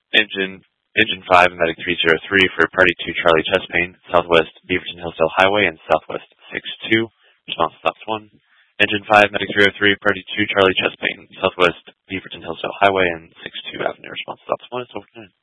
Engine 5, Medic 303 for Party 2 Charlie chest pain, Southwest Beaverton Hillsdale Highway and Southwest 62. Response stops 1. Engine 5, Medic 303, Party 2 Charlie chest pain, Southwest Beaverton Hillsdale Highway and 62 Avenue. Response stops 1. It's over 9.